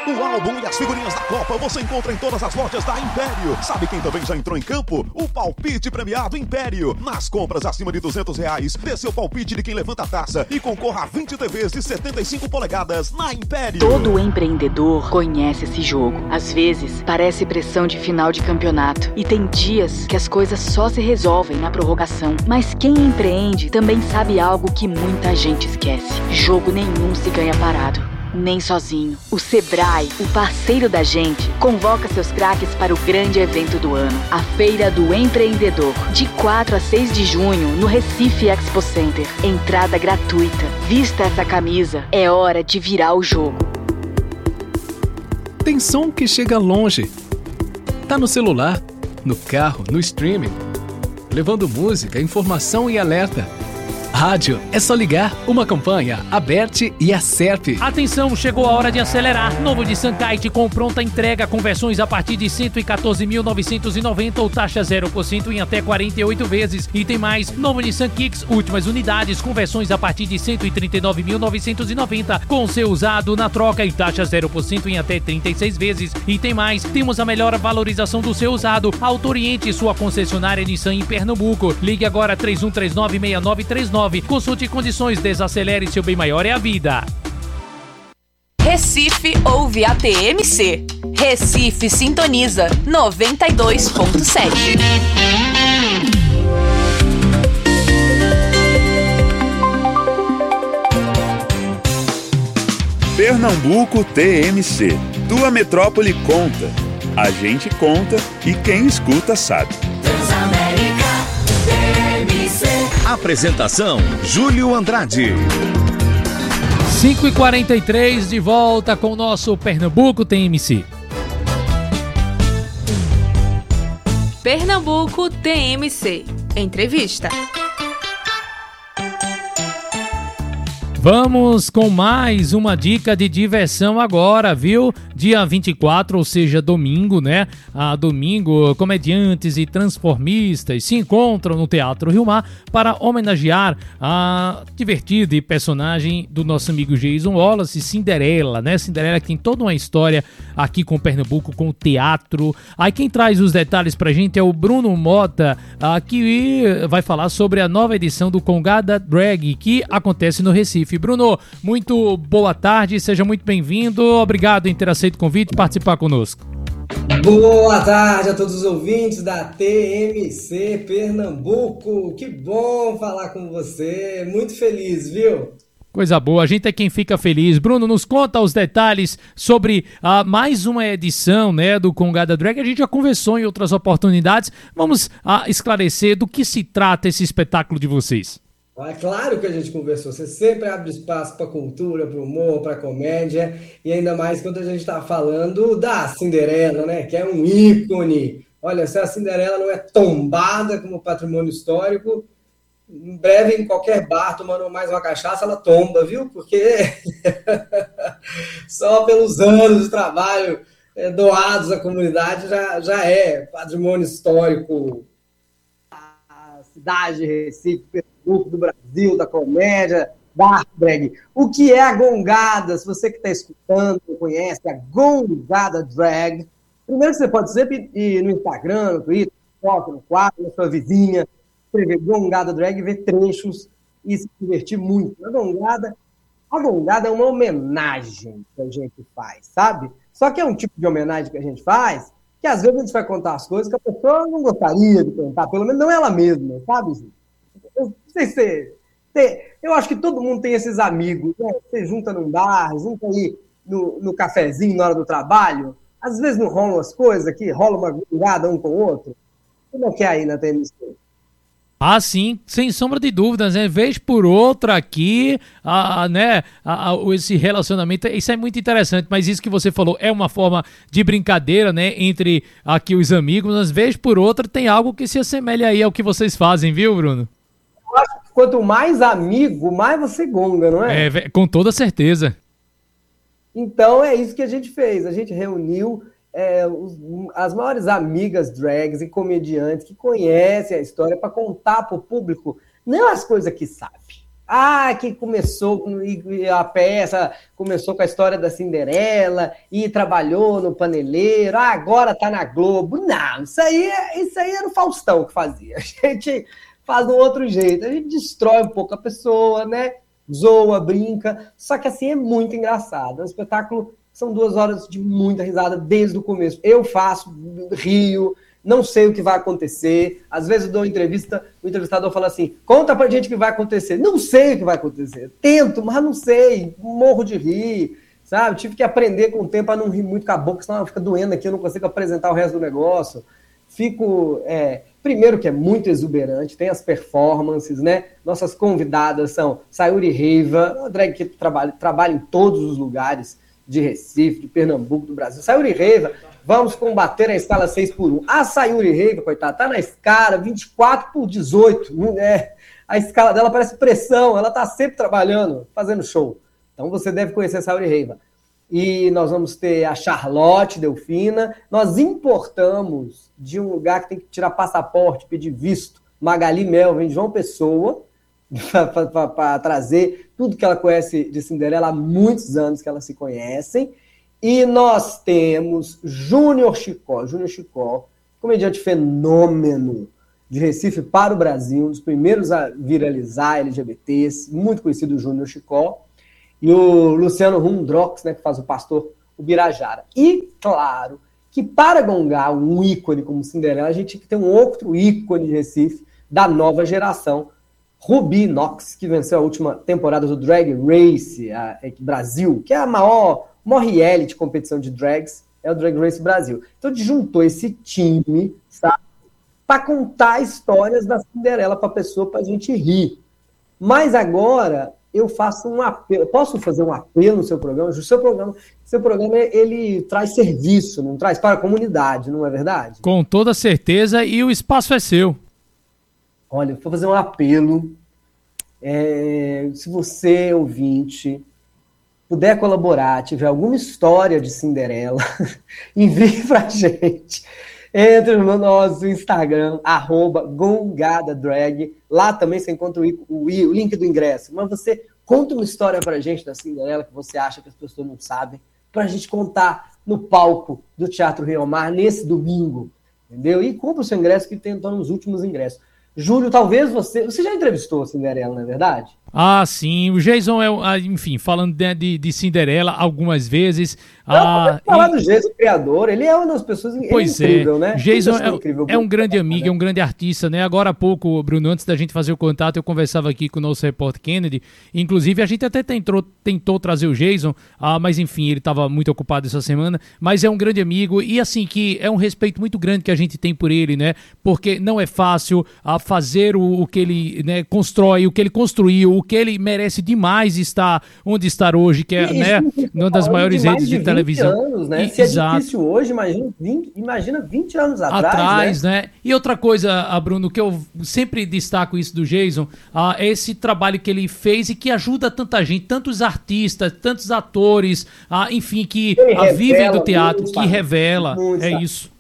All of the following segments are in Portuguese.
O álbum e as figurinhas da Copa você encontra em todas as lojas da Império. Sabe quem também já entrou em campo? O palpite premiado Império. Nas compras acima de R$200, dê seu palpite de quem levanta a taça e concorra a 20 TVs de 75 polegadas na Império. Todo empreendedor conhece esse jogo. Às vezes, parece pressão de final de campeonato. E tem dias que as coisas só se resolvem na prorrogação. Mas quem empreende também sabe algo que muita gente esquece. Jogo nenhum se ganha parado, nem sozinho. O Sebrae, o parceiro da gente, convoca seus craques para o grande evento do ano, a Feira do Empreendedor, de 4 a 6 de junho, no Recife Expo Center. Entrada gratuita. Vista essa camisa, é hora de virar o jogo. Tem som que chega longe. Tá no celular, no carro, no streaming, levando música, informação e alerta. Rádio, é só ligar. Uma campanha, a Bert e a Serp. Atenção, chegou a hora de acelerar. Novo Nissan Kite com pronta entrega, com versões a partir de 114.990 ou taxa 0% em até 48 vezes. E tem mais, novo Nissan Kicks, últimas unidades, com versões a partir de 139.990, com seu usado na troca e taxa 0% em até 36 vezes. E tem mais, temos a melhor valorização do seu usado. Autoriente sua concessionária Nissan em Pernambuco. Ligue agora 3139-6939. Consulte condições, desacelere, seu bem maior é a vida. Recife ouve a TMC. Recife sintoniza 92.7. Pernambuco TMC. Tua metrópole conta. A gente conta e quem escuta sabe. Transamérica TMC. Apresentação: Júlio Andrade. 5h43, de volta com o nosso Pernambuco TMC. Pernambuco TMC. Entrevista. Vamos com mais uma dica de diversão agora, viu? Dia 24, ou seja, domingo, né? Domingo, comediantes e transformistas se encontram no Teatro Rio Mar para homenagear a divertida e personagem do nosso amigo Jason Wallace, Cinderela, né? Cinderela que tem toda uma história aqui com Pernambuco, com o teatro. Aí quem traz os detalhes pra gente é o Bruno Mota, que vai falar sobre a nova edição do Congada Drag, que acontece no Recife. Bruno, muito boa tarde, seja muito bem-vindo, obrigado em ter aceito o convite e participar conosco. Boa tarde a todos os ouvintes da TMC Pernambuco, que bom falar com você, muito feliz, viu? Coisa boa, a gente é quem fica feliz. Bruno, nos conta os detalhes sobre mais uma edição, né, do Congada Drag. A gente já conversou em outras oportunidades, vamos esclarecer do que se trata esse espetáculo de vocês. É claro que a gente conversou, você sempre abre espaço para cultura, para humor, para comédia, e ainda mais quando a gente está falando da Cinderela, né, que é um ícone. Olha, se a Cinderela não é tombada como patrimônio histórico, em breve em qualquer bar tomando mais uma cachaça, ela tomba, viu? Porque só pelos anos de trabalho doados à comunidade já é patrimônio histórico. A cidade de Recife, do Brasil, da comédia, da arte drag. O que é a Gongada? Se você que está escutando não conhece a Gongada Drag, primeiro que você pode sempre ir no Instagram, no Twitter, no quadro, na sua vizinha, escrever Gongada Drag, ver trechos e se divertir muito. A Gongada é uma homenagem que a gente faz, sabe? Só que é um tipo de homenagem que a gente faz que às vezes a gente vai contar as coisas que a pessoa não gostaria de contar, pelo menos não ela mesma, sabe, gente? Eu não sei se eu acho que todo mundo tem esses amigos, né? Você junta num bar, junta aí no cafezinho na hora do trabalho, às vezes não rolam as coisas aqui, rola uma gongada um com o outro. Como é que é aí na TMC? Sim, sem sombra de dúvidas, né? Vez por outra aqui, esse relacionamento, isso é muito interessante, mas isso que você falou é uma forma de brincadeira, né? Entre aqui os amigos, mas vez por outra tem algo que se assemelha aí ao que vocês fazem, viu, Bruno? Eu acho que quanto mais amigo, mais você gonga, não é? Com toda certeza. Então é isso que a gente fez. A gente reuniu as maiores amigas drags e comediantes que conhecem a história para contar para o público não as coisas que sabe, que começou a peça, começou com a história da Cinderela e trabalhou no Paneleiro, agora tá na Globo. Não, isso aí era o Faustão que fazia. A gente faz de um outro jeito, a gente destrói um pouco a pessoa, né? Zoa, brinca, só que assim é muito engraçado. É um espetáculo, são 2 horas de muita risada desde o começo. Eu faço, rio, não sei o que vai acontecer. Às vezes eu dou uma entrevista, o entrevistador fala assim, conta pra gente o que vai acontecer. Não sei o que vai acontecer. Tento, mas não sei. Morro de rir, sabe? Tive que aprender com o tempo a não rir muito com a boca, senão fica doendo aqui, eu não consigo apresentar o resto do negócio. Fico... primeiro que é muito exuberante, tem as performances, né? Nossas convidadas são Sayuri Reiva, uma drag que trabalha em todos os lugares de Recife, de Pernambuco, do Brasil. Sayuri Reiva, vamos combater a escala 6x1. A Sayuri Reiva, coitada, tá na escala 24x18. A escala dela parece pressão, ela tá sempre trabalhando, fazendo show. Então você deve conhecer a Sayuri Reiva. E nós vamos ter a Charlotte Delfina. Nós importamos de um lugar que tem que tirar passaporte, pedir visto, Magali Mel, vem de João Pessoa, para trazer tudo que ela conhece de Cinderela há muitos anos que elas se conhecem. E nós temos Júnior Chicó, comediante fenômeno de Recife para o Brasil, um dos primeiros a viralizar LGBTs, muito conhecido o Júnior Chicó, e o Luciano Rundrox, né, que faz o pastor Ubirajara. E, claro, que para gongar um ícone como Cinderela, a gente tinha que ter um outro ícone de Recife da nova geração, Ruby Knox, que venceu a última temporada do Drag Race Brasil, que é a maior reality competição de drags, é o Drag Race Brasil. Então a gente juntou esse time, sabe, para contar histórias da Cinderela para a pessoa, para a gente rir. Mas agora eu faço um apelo. Posso fazer um apelo no seu programa? O seu programa ele traz serviço, não traz para a comunidade, não é verdade? Com toda certeza, e o espaço é seu. Olha, vou fazer um apelo. Se você, ouvinte, puder colaborar, tiver alguma história de Cinderela, envie pra gente. Entre no nosso Instagram, @gongadadrag. Lá também você encontra o link do ingresso. Mas você conta uma história pra gente da Cinderela que você acha que as pessoas não sabem, pra gente contar no palco do Teatro Rio Mar nesse domingo. Entendeu? E compra o seu ingresso, que estão nos últimos ingressos. Júlio, talvez você já entrevistou a Cinderela, não é verdade? Ah, sim. O Jason enfim, falando de Cinderela algumas vezes. Falar do Jason, o criador, ele é uma das pessoas incrível, né? Jason é um grande amigo, é um grande artista, né? Agora há pouco, Bruno, antes da gente fazer o contato, eu conversava aqui com o nosso repórter Kennedy. Inclusive, a gente até tentou trazer o Jason, mas enfim, ele estava muito ocupado essa semana. Mas é um grande amigo e, assim, que é um respeito muito grande que a gente tem por ele, né? Porque não é fácil fazer o que ele, né, constrói, o que ele construiu, o que ele merece demais estar onde está hoje, que é, né, uma das maiores redes de televisão. Anos, né? Se é difícil hoje, imagina 20 anos atrás, né? E outra coisa, Bruno, que eu sempre destaco isso do Jason, é esse trabalho que ele fez e que ajuda tanta gente, tantos artistas, tantos atores, enfim, que vivem do teatro, que revela, isso.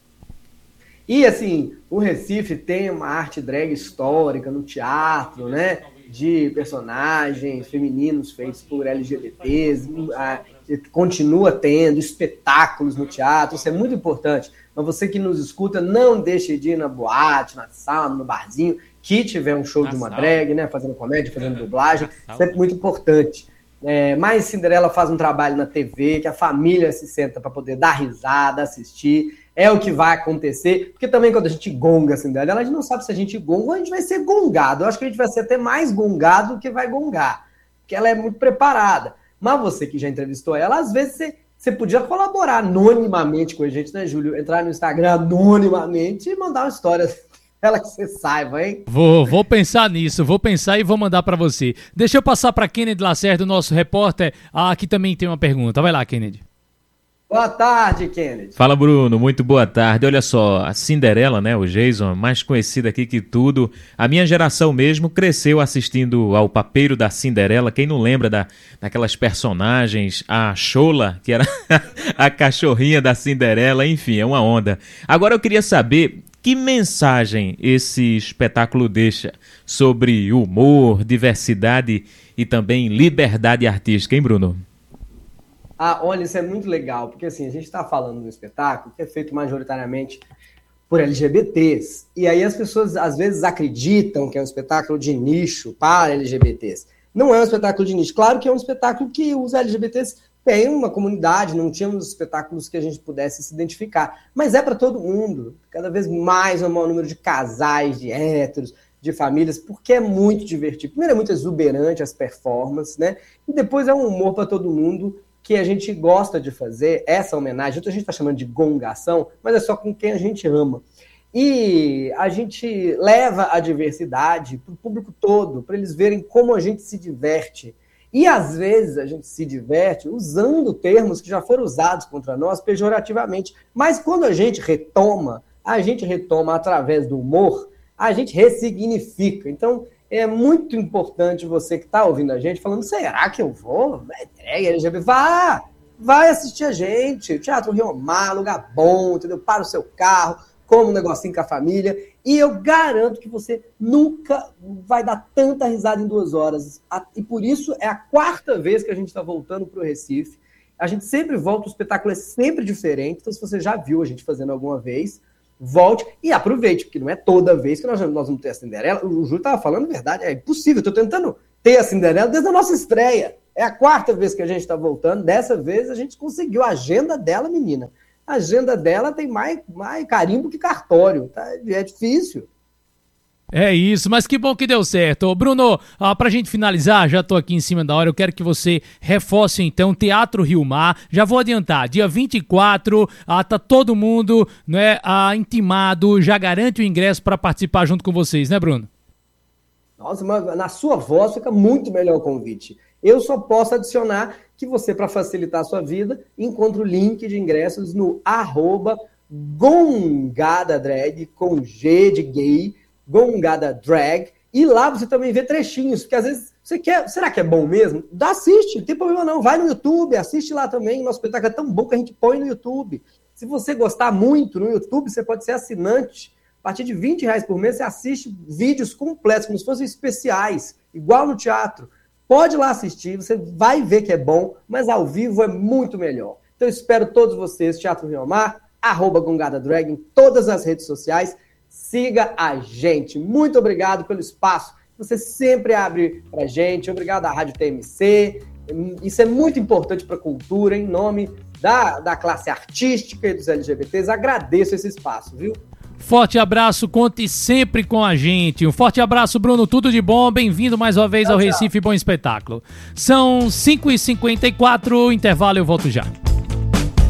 E, assim, o Recife tem uma arte drag histórica no teatro, né? De personagens femininos feitos por LGBTs, continua tendo espetáculos no teatro, isso é muito importante. Mas você que nos escuta, não deixe de ir na boate, na sauna, no barzinho, que tiver um show de uma drag, né? Fazendo comédia, fazendo dublagem, isso é muito importante. Mas Cinderela faz um trabalho na TV, que a família se senta para poder dar risada, assistir. É o que vai acontecer, porque também quando a gente gonga a Cinderela, a gente não sabe se a gente gonga ou a gente vai ser gongado. Eu acho que a gente vai ser até mais gongado do que vai gongar, porque ela é muito preparada. Mas você que já entrevistou ela, às vezes você podia colaborar anonimamente com a gente, né, Júlio? Entrar no Instagram anonimamente e mandar uma história dela que você saiba, hein? Vou pensar nisso, vou pensar e vou mandar pra você. Deixa eu passar pra Kennedy Lacerda, nosso repórter, que também tem uma pergunta. Vai lá, Kennedy. Boa tarde, Kennedy. Fala, Bruno. Muito boa tarde. Olha só, a Cinderela, né, o Jason, mais conhecido aqui que tudo. A minha geração mesmo cresceu assistindo ao Papeiro da Cinderela. Quem não lembra daquelas personagens, a Chola, que era a cachorrinha da Cinderela, enfim, é uma onda. Agora eu queria saber Que mensagem esse espetáculo deixa sobre humor, diversidade e também liberdade artística, hein, Bruno? Olha, isso é muito legal, porque assim, a gente está falando de um espetáculo que é feito majoritariamente por LGBTs. E aí as pessoas às vezes acreditam que é um espetáculo de nicho para LGBTs. Não é um espetáculo de nicho. Claro que é um espetáculo que os LGBTs têm uma comunidade, não tínhamos espetáculos que a gente pudesse se identificar. Mas é para todo mundo. Cada vez mais um maior número de casais, de héteros, de famílias, porque é muito divertido. Primeiro é muito exuberante as performances, né? E depois é um humor para todo mundo que a gente gosta de fazer, essa homenagem. A gente está chamando de gongação, mas é só com quem a gente ama. E a gente leva a diversidade para o público todo, para eles verem como a gente se diverte. E às vezes a gente se diverte usando termos que já foram usados contra nós pejorativamente. Mas quando a gente retoma através do humor, a gente ressignifica. Então, é muito importante você que está ouvindo a gente falando, será que eu vou? Vai assistir a gente. Teatro Rio Mar, lugar bom, entendeu? Para o seu carro, come um negocinho com a família. E eu garanto que você nunca vai dar tanta risada em 2 horas. E por isso é a 4ª vez que a gente está voltando para o Recife. A gente sempre volta, o espetáculo é sempre diferente. Então, se você já viu a gente fazendo alguma vez, volte e aproveite, porque não é toda vez que nós vamos ter a Cinderela. O Júlio estava falando a verdade, é impossível. Estou tentando ter a Cinderela desde a nossa estreia. É a 4ª vez que a gente está voltando. Dessa vez a gente conseguiu a agenda dela, menina. A agenda dela tem mais carimbo que cartório. Tá? É difícil. É isso, mas que bom que deu certo. Ô, Bruno, pra gente finalizar, já tô aqui em cima da hora, eu quero que você reforce então Teatro Rio Mar. Já vou adiantar, dia 24, tá todo mundo, né, intimado, já garante o ingresso para participar junto com vocês, né, Bruno? Nossa, mas na sua voz fica muito melhor o convite. Eu só posso adicionar que você, para facilitar a sua vida, encontra o link de ingressos no @gongadadrag, com G de gay, Gongada Drag, e lá você também vê trechinhos, porque às vezes você quer, será que é bom mesmo? Assiste, não tem problema não, vai no YouTube, assiste lá também, nosso espetáculo é tão bom que a gente põe no YouTube. Se você gostar muito no YouTube, você pode ser assinante, a partir de R$20 por mês você assiste vídeos completos, como se fossem especiais, igual no teatro. Pode ir lá assistir, você vai ver que é bom, mas ao vivo é muito melhor. Então eu espero todos vocês, Teatro Rio Mar, @gongadadrag em todas as redes sociais. Siga a gente. Muito obrigado pelo espaço que você sempre abre pra gente. Obrigado à Rádio TMC. Isso é muito importante para a cultura, em nome da classe artística e dos LGBTs. Agradeço esse espaço, viu? Forte abraço, conte sempre com a gente. Um forte abraço, Bruno, tudo de bom. Bem-vindo mais uma vez ao Recife Bom Espetáculo. São 5h54, intervalo, eu volto já.